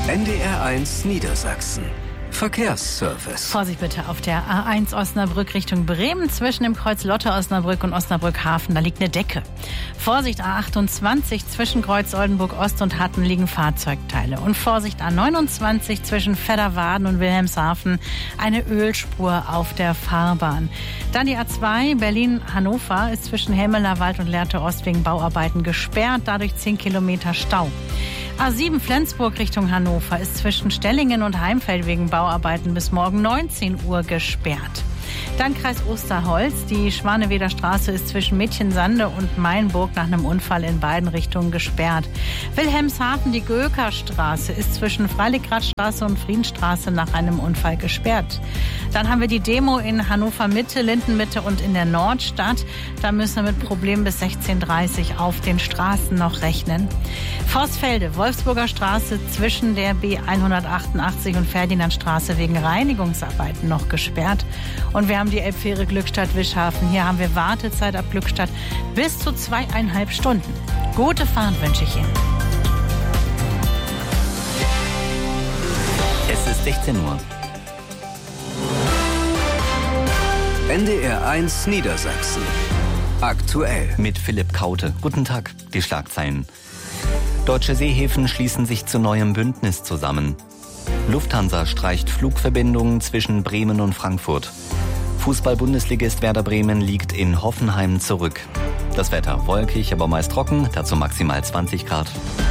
NDR1 Niedersachsen. Verkehrsservice. Vorsicht bitte auf der A1 Osnabrück Richtung Bremen zwischen dem Kreuz Lotte Osnabrück und Osnabrück Hafen. Da liegt eine Decke. Vorsicht A28 zwischen Kreuz Oldenburg Ost und Hatten liegen Fahrzeugteile. Und Vorsicht A29 zwischen Vedderwaden und Wilhelmshaven eine Ölspur auf der Fahrbahn. Dann die A2 Berlin-Hannover ist zwischen Helmelerwald und Lehrte Ost wegen Bauarbeiten gesperrt. Dadurch 10 Kilometer Stau. A7 Flensburg Richtung Hannover ist zwischen Stellingen und Heimfeld wegen Bauarbeiten bis morgen 19 Uhr gesperrt. Dann Kreis Osterholz. Die Schwaneweder Straße ist zwischen Mädchensande und Mainburg nach einem Unfall in beiden Richtungen gesperrt. Wilhelmshaven, die Göker-Straße ist zwischen Freiligradstraße und Friedenstraße nach einem Unfall gesperrt. Dann haben wir die Demo in Hannover-Mitte, Lindenmitte und in der Nordstadt. Da müssen wir mit Problemen bis 16:30 Uhr auf den Straßen noch rechnen. Vorsfelde, Wolfsburger Straße zwischen der B188 und Ferdinandstraße wegen Reinigungsarbeiten noch gesperrt. Und wir haben die Elbfähre Glückstadt-Wischhafen. Hier haben wir Wartezeit ab Glückstadt bis zu 2,5 Stunden. Gute Fahrt wünsche ich Ihnen. Es ist 16 Uhr. NDR1 Niedersachsen. Aktuell. Mit Philipp Kaute. Guten Tag, die Schlagzeilen. Deutsche Seehäfen schließen sich zu neuem Bündnis zusammen. Lufthansa streicht Flugverbindungen zwischen Bremen und Frankfurt. Fußball-Bundesligist Werder Bremen liegt in Hoffenheim zurück. Das Wetter wolkig, aber meist trocken, dazu maximal 20 Grad.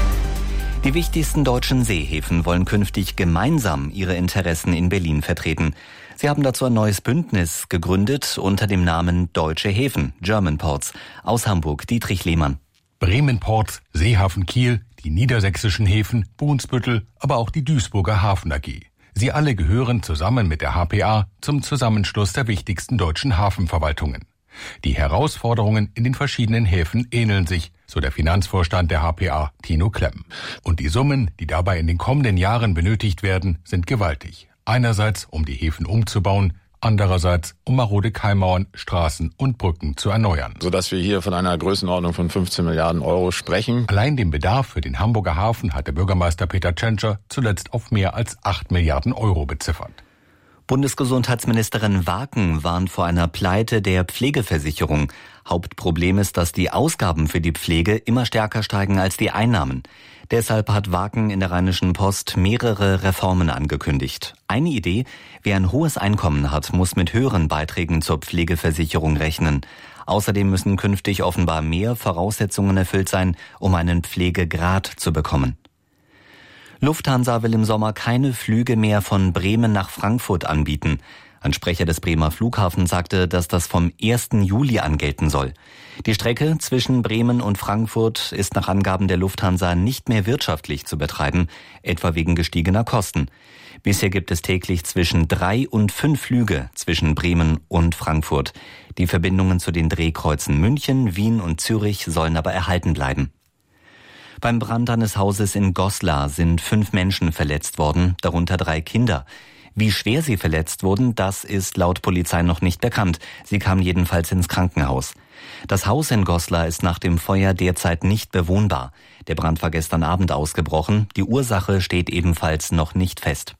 Die wichtigsten deutschen Seehäfen wollen künftig gemeinsam ihre Interessen in Berlin vertreten. Sie haben dazu ein neues Bündnis gegründet unter dem Namen Deutsche Häfen, German Ports. Aus Hamburg, Dietrich Lehmann. Bremen Ports, Seehafen Kiel, die niedersächsischen Häfen, Brunsbüttel, aber auch die Duisburger Hafen AG. Sie alle gehören zusammen mit der HPA zum Zusammenschluss der wichtigsten deutschen Hafenverwaltungen. Die Herausforderungen in den verschiedenen Häfen ähneln sich, so der Finanzvorstand der HPA, Tino Klemm. Und die Summen, die dabei in den kommenden Jahren benötigt werden, sind gewaltig. Einerseits, um die Häfen umzubauen, andererseits, um marode Keimmauern, Straßen und Brücken zu erneuern. Sodass wir hier von einer Größenordnung von 15 Milliarden Euro sprechen. Allein den Bedarf für den Hamburger Hafen hat der Bürgermeister Peter Tschentscher zuletzt auf mehr als 8 Milliarden Euro beziffert. Bundesgesundheitsministerin Waken warnt vor einer Pleite der Pflegeversicherung. Hauptproblem ist, dass die Ausgaben für die Pflege immer stärker steigen als die Einnahmen. Deshalb hat Waken in der Rheinischen Post mehrere Reformen angekündigt. Eine Idee: Wer ein hohes Einkommen hat, muss mit höheren Beiträgen zur Pflegeversicherung rechnen. Außerdem müssen künftig offenbar mehr Voraussetzungen erfüllt sein, um einen Pflegegrad zu bekommen. Lufthansa will im Sommer keine Flüge mehr von Bremen nach Frankfurt anbieten. Ein Sprecher des Bremer Flughafens sagte, dass das vom 1. Juli an gelten soll. Die Strecke zwischen Bremen und Frankfurt ist nach Angaben der Lufthansa nicht mehr wirtschaftlich zu betreiben, etwa wegen gestiegener Kosten. Bisher gibt es täglich zwischen 3 und 5 Flüge zwischen Bremen und Frankfurt. Die Verbindungen zu den Drehkreuzen München, Wien und Zürich sollen aber erhalten bleiben. Beim Brand eines Hauses in Goslar sind 5 Menschen verletzt worden, darunter 3 Kinder. Wie schwer sie verletzt wurden, das ist laut Polizei noch nicht bekannt. Sie kamen jedenfalls ins Krankenhaus. Das Haus in Goslar ist nach dem Feuer derzeit nicht bewohnbar. Der Brand war gestern Abend ausgebrochen. Die Ursache steht ebenfalls noch nicht fest.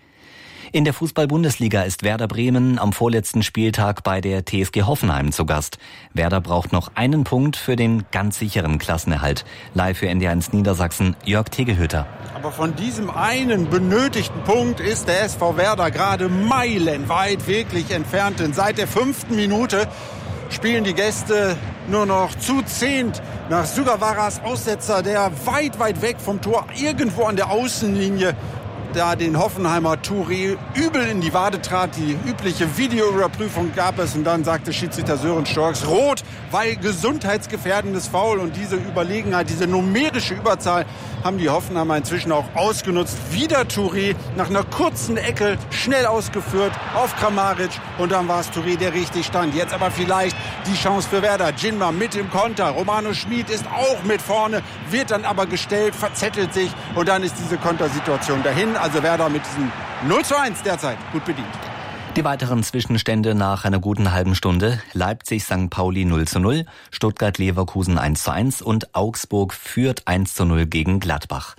In der Fußball-Bundesliga ist Werder Bremen am vorletzten Spieltag bei der TSG Hoffenheim zu Gast. Werder braucht noch einen Punkt für den ganz sicheren Klassenerhalt. Live für NDR1 Niedersachsen, Jörg Tegelhütter. Aber von diesem einen benötigten Punkt ist der SV Werder gerade meilenweit wirklich entfernt. Denn seit der 5. Minute spielen die Gäste nur noch zu 10 nach Sugavaras Aussetzer, der weit, weit weg vom Tor, irgendwo an der Außenlinie, da den Hoffenheimer Touré übel in die Wade trat. Die übliche Videoüberprüfung gab es und dann sagte Schiedsrichter Sören Storks rot, weil gesundheitsgefährdendes Foul. Und diese Überlegenheit, diese numerische Überzahl haben die Hoffenheimer inzwischen auch ausgenutzt. Wieder Touré nach einer kurzen Ecke schnell ausgeführt auf Kramaric und dann war es Touré, der richtig stand. Jetzt aber vielleicht die Chance für Werder. Jinma mit im Konter. Romano Schmid ist auch mit vorne, wird dann aber gestellt, verzettelt sich und dann ist diese Kontersituation dahin. Also Werder mit diesem 0:1 derzeit gut bedient. Die weiteren Zwischenstände nach einer guten halben Stunde: Leipzig-St. Pauli 0:0, Stuttgart-Leverkusen 1:1 und Augsburg führt 1:0 gegen Gladbach.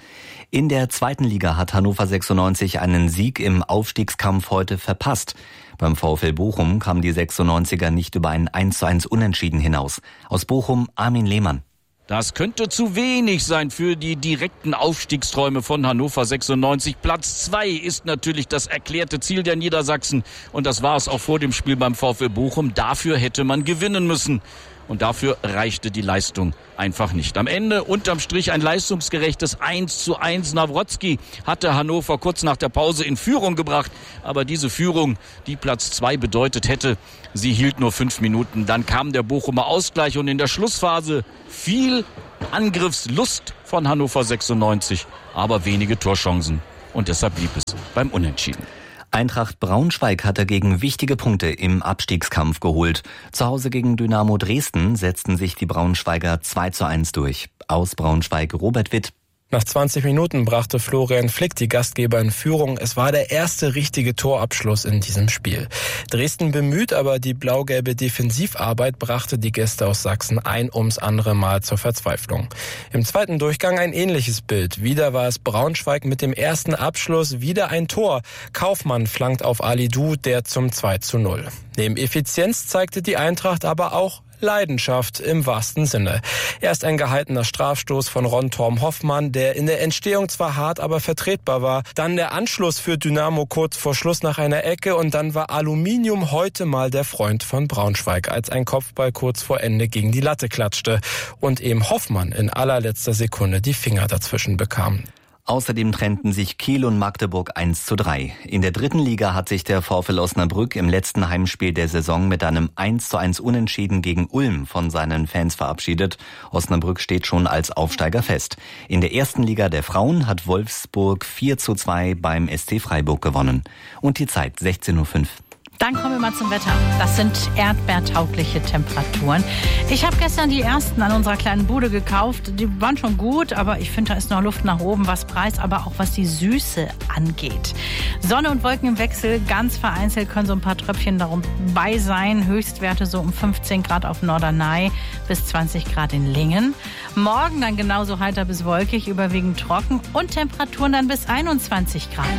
In der zweiten Liga hat Hannover 96 einen Sieg im Aufstiegskampf heute verpasst. Beim VfL Bochum kamen die 96er nicht über ein 1:1 Unentschieden hinaus. Aus Bochum Armin Lehmann. Das könnte zu wenig sein für die direkten Aufstiegsträume von Hannover 96. Platz 2 ist natürlich das erklärte Ziel der Niedersachsen. Und das war es auch vor dem Spiel beim VfL Bochum. Dafür hätte man gewinnen müssen. Und dafür reichte die Leistung einfach nicht. Am Ende unterm Strich ein leistungsgerechtes 1:1. Nawrocki hatte Hannover kurz nach der Pause in Führung gebracht. Aber diese Führung, die Platz 2 bedeutet hätte, sie hielt nur 5 Minuten. Dann kam der Bochumer Ausgleich und in der Schlussphase viel Angriffslust von Hannover 96, aber wenige Torchancen. Und deshalb blieb es beim Unentschieden. Eintracht Braunschweig hat dagegen wichtige Punkte im Abstiegskampf geholt. Zu Hause gegen Dynamo Dresden setzten sich die Braunschweiger 2:1 durch. Aus Braunschweig Robert Witt. Nach 20 Minuten brachte Florian Flick die Gastgeber in Führung. Es war der erste richtige Torabschluss in diesem Spiel. Dresden bemüht, aber die blau-gelbe Defensivarbeit brachte die Gäste aus Sachsen ein ums andere Mal zur Verzweiflung. Im zweiten Durchgang ein ähnliches Bild. Wieder war es Braunschweig mit dem ersten Abschluss, wieder ein Tor. Kaufmann flankt auf Alidou, der zum 2:0. Neben Effizienz zeigte die Eintracht aber auch Leidenschaft im wahrsten Sinne. Erst ein gehaltener Strafstoß von Ron-Torm Hoffmann, der in der Entstehung zwar hart, aber vertretbar war. Dann der Anschluss für Dynamo kurz vor Schluss nach einer Ecke und dann war Aluminium heute mal der Freund von Braunschweig, als ein Kopfball kurz vor Ende gegen die Latte klatschte und eben Hoffmann in allerletzter Sekunde die Finger dazwischen bekam. Außerdem trennten sich Kiel und Magdeburg 1:3. In der dritten Liga hat sich der VfL Osnabrück im letzten Heimspiel der Saison mit einem 1:1 Unentschieden gegen Ulm von seinen Fans verabschiedet. Osnabrück steht schon als Aufsteiger fest. In der ersten Liga der Frauen hat Wolfsburg 4:2 beim SC Freiburg gewonnen. Und die Zeit 16:05 Uhr. Dann kommen wir mal zum Wetter. Das sind erdbeertaugliche Temperaturen. Ich habe gestern die ersten an unserer kleinen Bude gekauft. Die waren schon gut, aber ich finde, da ist noch Luft nach oben, was Preis, aber auch was die Süße angeht. Sonne und Wolken im Wechsel, ganz vereinzelt können so ein paar Tröpfchen dabei sein. Höchstwerte so um 15 Grad auf Norderney bis 20 Grad in Lingen. Morgen dann genauso heiter bis wolkig, überwiegend trocken und Temperaturen dann bis 21 Grad.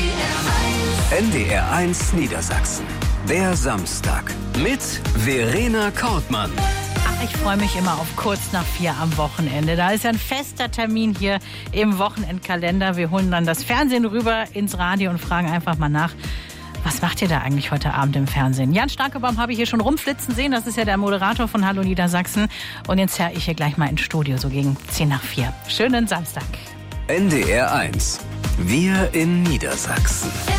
NDR 1 Niedersachsen. Der Samstag mit Verena Kortmann. Ach, ich freue mich immer auf kurz nach 4 am Wochenende. Da ist ja ein fester Termin hier im Wochenendkalender. Wir holen dann das Fernsehen rüber ins Radio und fragen einfach mal nach, was macht ihr da eigentlich heute Abend im Fernsehen? Jan Starkebaum habe ich hier schon rumflitzen sehen. Das ist ja der Moderator von Hallo Niedersachsen. Und jetzt zerre ich hier gleich mal ins Studio, so gegen 10 nach 4. Schönen Samstag. NDR 1. Wir in Niedersachsen.